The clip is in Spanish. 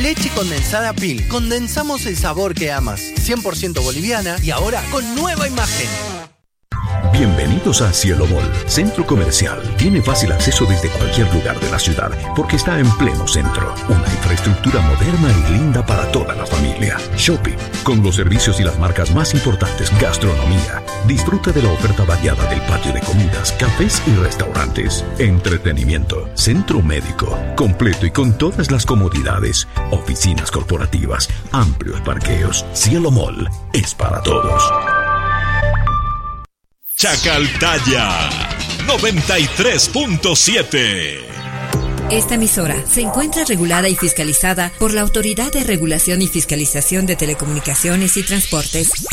Leche condensada Pil. Condensamos el sabor que amas. 100% boliviana y ahora con nueva imagen. Bienvenidos a Cielo Mall, centro comercial. Tiene fácil acceso desde cualquier lugar de la ciudad porque está en pleno centro. Una infraestructura moderna y linda para toda la familia. Shopping, con los servicios y las marcas más importantes. Gastronomía. Disfruta de la oferta variada del patio de comidas, cafés y restaurantes. Entretenimiento. Centro médico, completo y con todas las comodidades. Oficinas corporativas. Amplios parqueos. Cielo Mall es para todos. Chacaltaya 93.7. Esta emisora se encuentra regulada y fiscalizada por la Autoridad de Regulación y Fiscalización de Telecomunicaciones y Transportes,